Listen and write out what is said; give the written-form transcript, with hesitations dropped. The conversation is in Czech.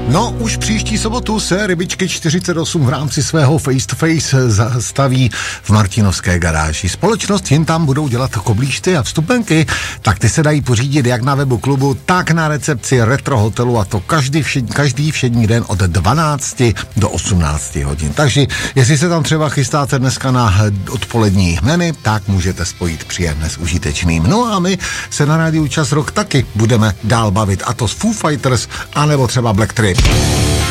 No, už příští sobotu se Rybičky 48 v rámci svého face to face zastaví v Martinovské garáži. Společnost jen tam budou dělat koblížky a vstupenky, tak ty se dají pořídit jak na webu klubu, tak na recepci Retro hotelu, a to každý všední den od 12 do 18 hodin. Takže jestli se tam třeba chystáte dneska na odpolední menu, tak můžete spojit příjemné s užitečným. No a my se na rádiu Čas Rock taky budeme dál bavit, a to s Foo Fighters anebo třeba Black Trip.